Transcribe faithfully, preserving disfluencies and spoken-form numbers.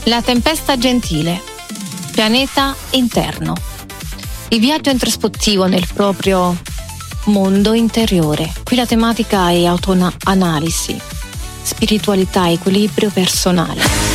La tempesta gentile, pianeta interno. Il viaggio introspettivo nel proprio mondo interiore. Qui la tematica è autoanalisi, spiritualità, equilibrio personale.